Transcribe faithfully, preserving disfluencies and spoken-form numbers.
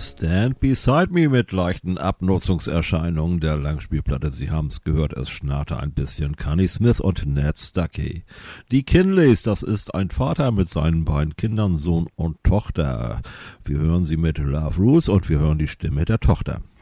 Stand Beside Me mit leichten Abnutzungserscheinungen der Langspielplatte. Sie haben es gehört, es schnarrte ein bisschen. Connie Smith und Ned Stuckey. Die Kinleys, das ist ein Vater mit seinen beiden Kindern, Sohn und Tochter. Wir hören sie mit Love Rules und wir hören die Stimme der Tochter.